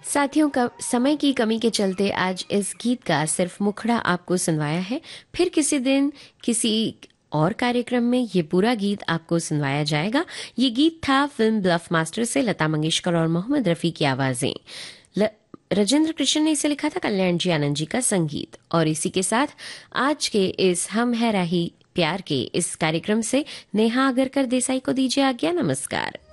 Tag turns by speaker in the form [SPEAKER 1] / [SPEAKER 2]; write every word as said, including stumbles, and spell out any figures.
[SPEAKER 1] साथियों का समय की कमी के चलते आज इस गीत का सिर्फ मुखड़ा आपको सुनवाया है। फिर किसी दिन किसी और कार्यक्रम में ये पूरा गीत आपको सुनवाया जाएगा। ये गीत था फिल्म ब्लफ मास्टर से लता मंगेशकर और मोहम्मद रफी की आवाजें। ल... राजेंद्र कृष्ण ने इसे लिखा था, कल्याण जी आनंद जी का संगीत। और इसी के साथ आज के इस हम है राही प्यार के इस कार्यक्रम से नेहा आगरकर देसाई को दीजिए आज्ञा। नमस्कार।